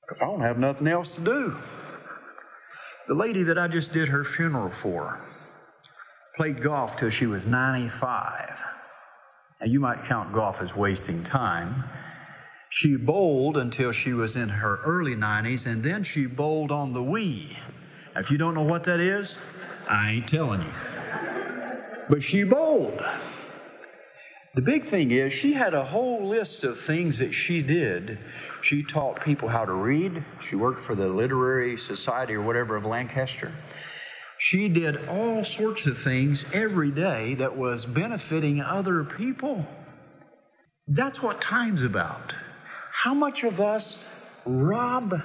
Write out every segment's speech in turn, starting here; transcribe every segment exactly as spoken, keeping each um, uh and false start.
because I don't have nothing else to do. The lady that I just did her funeral for played golf till she was ninety-five. Now, you might count golf as wasting time. She bowled until she was in her early nineties, and then she bowled on the Wii. Now, if you don't know what that is, I ain't telling you. But she bowled. The big thing is, she had a whole list of things that she did. She taught people how to read. She worked for the Literary Society or whatever of Lancaster. She did all sorts of things every day that was benefiting other people. That's what time's about. How much of us rob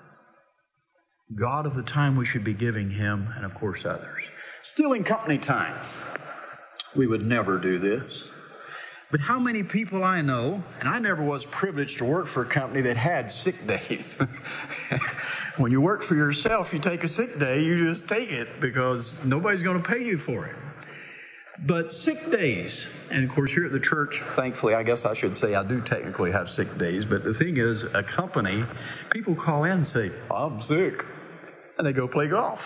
God of the time we should be giving Him, and of course others? Stealing company time. We would never do this. But how many people I know, and I never was privileged to work for a company that had sick days. When you work for yourself, you take a sick day, you just take it because nobody's going to pay you for it. But sick days, and of course here at the church, thankfully, I guess I should say I do technically have sick days, but the thing is, a company, people call in and say, I'm sick, and they go play golf.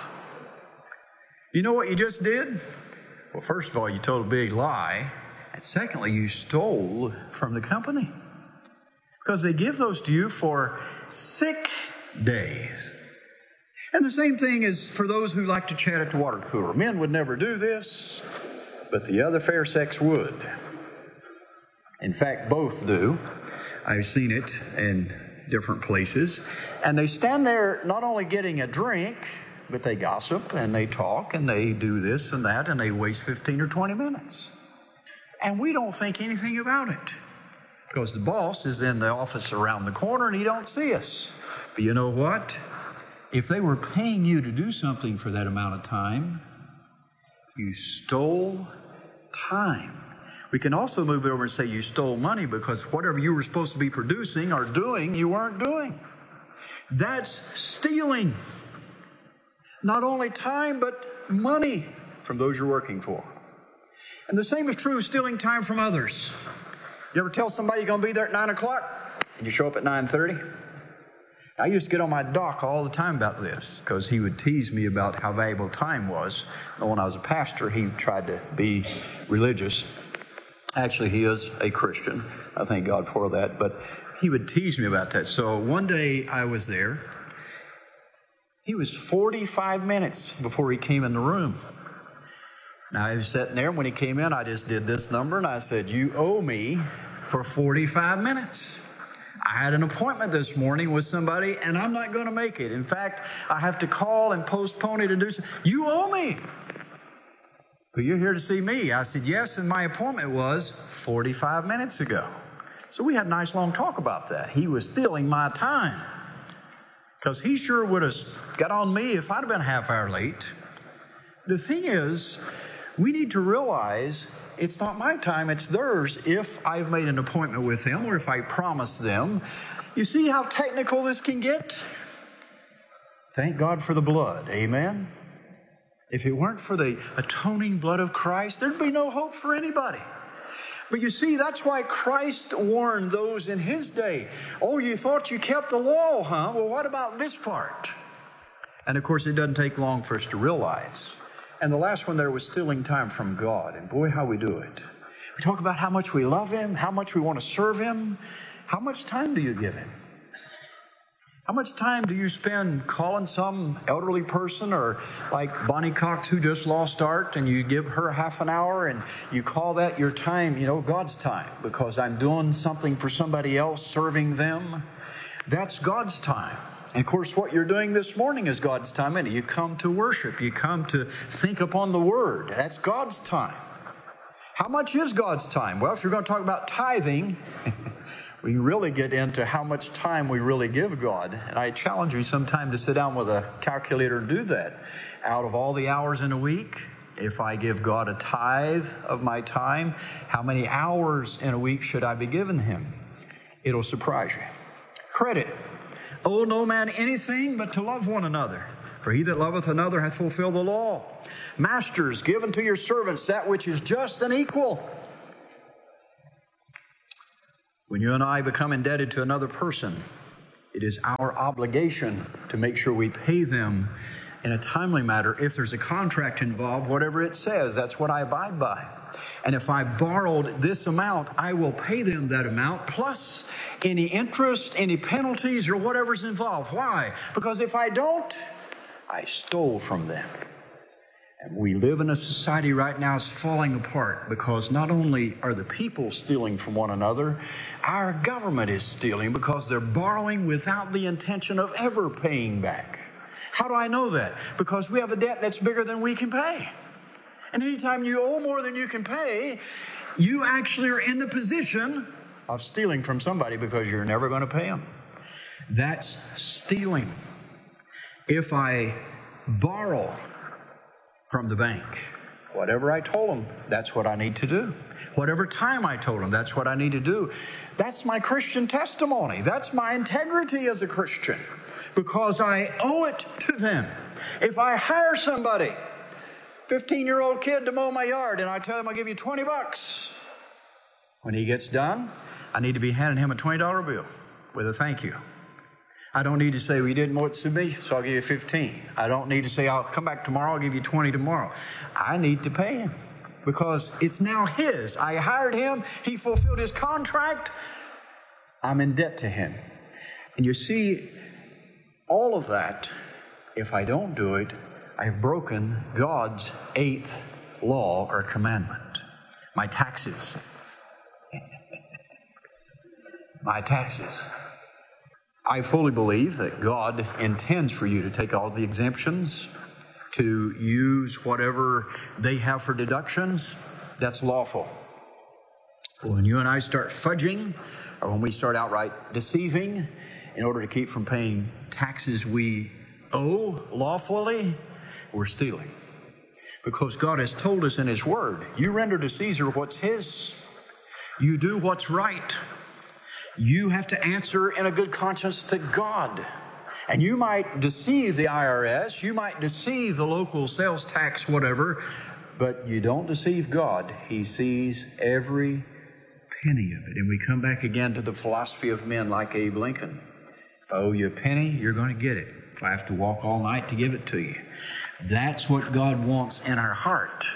You know what you just did? Well, first of all, you told a big lie. And secondly, you stole from the company. Because they give those to you for sick days. And the same thing is for those who like to chat at the water cooler. Men would never do this, but the other fair sex would. In fact, both do. I've seen it in different places. And they stand there not only getting a drink, but they gossip and they talk and they do this and that and they waste fifteen or twenty minutes. And we don't think anything about it because the boss is in the office around the corner and he don't see us. But you know what? If they were paying you to do something for that amount of time, you stole time. We can also move it over and say you stole money because whatever you were supposed to be producing or doing, you weren't doing. That's stealing. Not only time, but money from those you're working for. And the same is true of stealing time from others. You ever tell somebody you're going to be there at nine o'clock and you show up at nine thirty? I used to get on my doc all the time about this because he would tease me about how valuable time was. And when I was a pastor, he tried to be religious. Actually, he is a Christian. I thank God for that. But he would tease me about that. So one day I was there. He was forty-five minutes before he came in the room. Now, I was sitting there, and when he came in, I just did this number, and I said, you owe me for forty-five minutes. I had an appointment this morning with somebody, and I'm not going to make it. In fact, I have to call and postpone it to do something. You owe me. But you're here to see me. I said, yes, and my appointment was forty-five minutes ago. So we had a nice long talk about that. He was stealing my time because he sure would have got on me if I'd have been a half hour late. The thing is, we need to realize it's not my time, it's theirs if I've made an appointment with them or if I promise them. You see how technical this can get? Thank God for the blood, amen? If it weren't for the atoning blood of Christ, there'd be no hope for anybody. But you see, that's why Christ warned those in His day. Oh, you thought you kept the law, huh? Well, what about this part? And of course, it doesn't take long for us to realize. And the last one there was stealing time from God. And boy, how we do it. We talk about how much we love Him, how much we want to serve Him. How much time do you give Him? How much time do you spend calling some elderly person or like Bonnie Cox who just lost Art and you give her half an hour and you call that your time, you know, God's time because I'm doing something for somebody else, serving them. That's God's time. And of course, what you're doing this morning is God's time. And you come to worship. You come to think upon the Word. That's God's time. How much is God's time? Well, if you're going to talk about tithing, we can really get into how much time we really give God. And I challenge you sometime to sit down with a calculator and do that. Out of all the hours in a week, if I give God a tithe of my time, how many hours in a week should I be giving Him? It'll surprise you. Credit. Owe no man anything but to love one another. For he that loveth another hath fulfilled the law. Masters, give unto your servants that which is just and equal. When you and I become indebted to another person, It is our obligation to make sure we pay them in a timely manner. If there's a contract involved, whatever it says, that's what I abide by. And if I borrowed this amount, I will pay them that amount, plus any interest, any penalties, or whatever's involved. Why? Because if I don't, I stole from them. And we live in a society right now that's falling apart because not only are the people stealing from one another, our government is stealing because they're borrowing without the intention of ever paying back. How do I know that? Because we have a debt that's bigger than we can pay. And anytime you owe more than you can pay, you actually are in the position of stealing from somebody because you're never going to pay them. That's stealing. If I borrow from the bank, whatever I told them, that's what I need to do. Whatever time I told them, that's what I need to do. That's my Christian testimony. That's my integrity as a Christian, because I owe it to them. If I hire somebody, fifteen-year-old kid, to mow my yard, and I tell him I'll give you twenty bucks, when he gets done, I need to be handing him a twenty dollar bill with a thank you. I don't need to say, well, you didn't mow it to me, so I'll give you fifteen. I don't need to say, I'll come back tomorrow, I'll give you twenty tomorrow. I need to pay him because it's now his. I hired him, he fulfilled his contract, I'm in debt to him. And you see, all of that, if I don't do it, I've broken God's eighth law or commandment. My taxes. My taxes. I fully believe that God intends for you to take all the exemptions, to use whatever they have for deductions. That's lawful. But when you and I start fudging, or when we start outright deceiving in order to keep from paying taxes we owe lawfully, we're stealing. Because God has told us in His Word, you render to Caesar what's his. You do what's right. You have to answer in a good conscience to God. And you might deceive the I R S, you might deceive the local sales tax, whatever, but you don't deceive God. He sees every penny of it. And we come back again to the philosophy of men like Abe Lincoln. If I owe you a penny, you're going to get it. If I have to walk all night to give it to you. That's what God wants in our heart.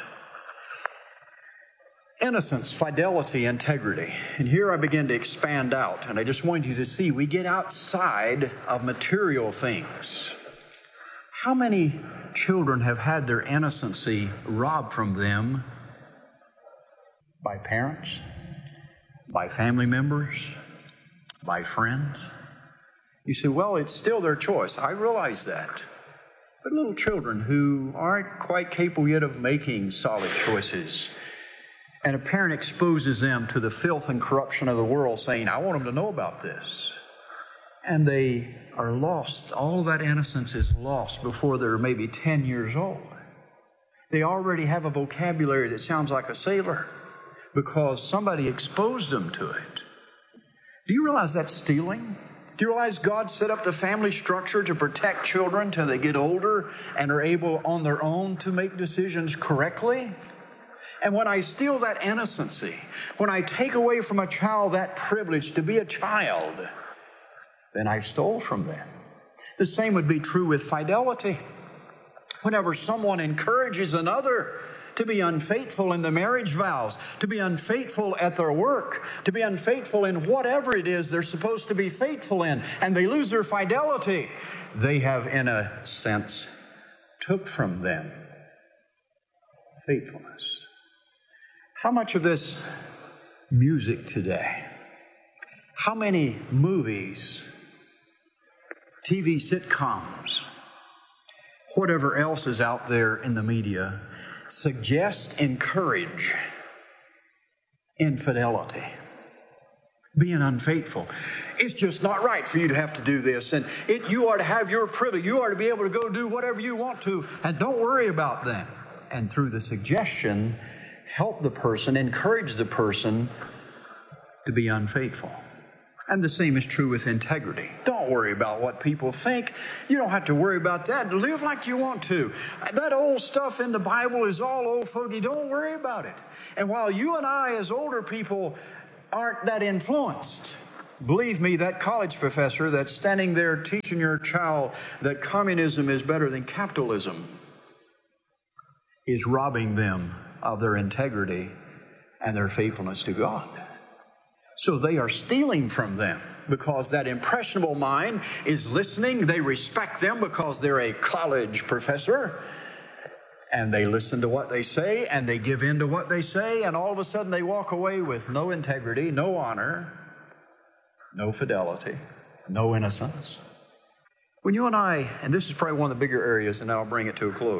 Innocence, fidelity, integrity. And here I begin to expand out, and I just want you to see we get outside of material things. How many children have had their innocency robbed from them by parents, by family members, by friends? You say, well, it's still their choice. I realize that. But little children who aren't quite capable yet of making solid choices, and a parent exposes them to the filth and corruption of the world, saying, I want them to know about this. And they are lost. All of that innocence is lost before they're maybe ten years old. They already have a vocabulary that sounds like a sailor because somebody exposed them to it. Do you realize that's stealing? Do you realize God set up the family structure to protect children till they get older and are able on their own to make decisions correctly? And when I steal that innocency, when I take away from a child that privilege to be a child, then I stole from them. The same would be true with fidelity. Whenever someone encourages another to be unfaithful in the marriage vows, to be unfaithful at their work, to be unfaithful in whatever it is they're supposed to be faithful in, and they lose their fidelity, they have, in a sense, took from them faithfulness. How much of this music today, how many movies, T V sitcoms, whatever else is out there in the media, suggest, encourage infidelity, being unfaithful? It's just not right for you to have to do this, and it, you are to have your privilege. You are to be able to go do whatever you want to, and don't worry about them. And through the suggestion, help the person, encourage the person to be unfaithful. And the same is true with integrity. Don't worry about what people think. You don't have to worry about that. Live like you want to. That old stuff in the Bible is all old fogey. Don't worry about it. And while you and I as older people aren't that influenced, Believe me, that college professor that's standing there teaching your child that communism is better than capitalism is robbing them of their integrity and their faithfulness to God. So they are stealing from them because that impressionable mind is listening. They respect them because they're a college professor. And they listen to what they say, and they give in to what they say, and all of a sudden they walk away with no integrity, no honor, no fidelity, no innocence. When you and I, and this is probably one of the bigger areas, and then I'll bring it to a close.